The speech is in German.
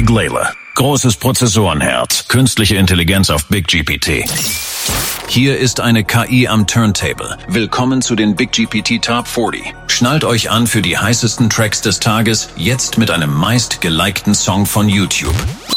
Big Layla. Großes Prozessorenherz, künstliche Intelligenz auf Big GPT. Hier ist eine KI am Turntable. Willkommen zu den Big GPT Top 40. Schnallt euch an für die heißesten Tracks des Tages, jetzt mit einem meist gelikten Song von YouTube.